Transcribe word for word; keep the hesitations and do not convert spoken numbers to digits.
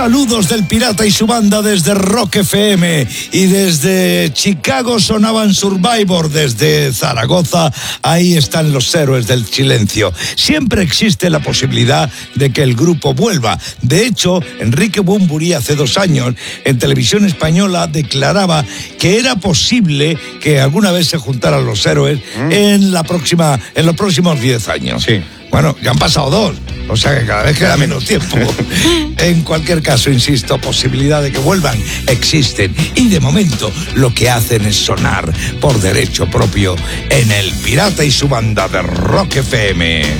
Saludos del Pirata y su banda desde Rock F M, y desde Chicago sonaban Survivor, desde Zaragoza ahí están los Héroes del Silencio. Siempre existe la posibilidad de que el grupo vuelva. De hecho, Enrique Bunbury hace dos años en Televisión Española declaraba que era posible que alguna vez se juntaran los Héroes mm. en la próxima, en los próximos diez años. Sí. Bueno, ya han pasado dos, o sea que cada vez queda menos tiempo. En cualquier caso, insisto, posibilidad de que vuelvan existen, y de momento lo que hacen es sonar por derecho propio en El Pirata y su banda de Rock F M.